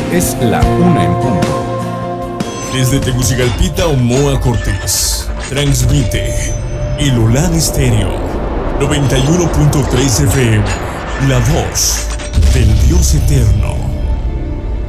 Es la 1 en punto. Desde Tegucigalpita, Omoa Cortés, transmite Ilolan Estéreo 91.3 FM, la voz del Dios eterno.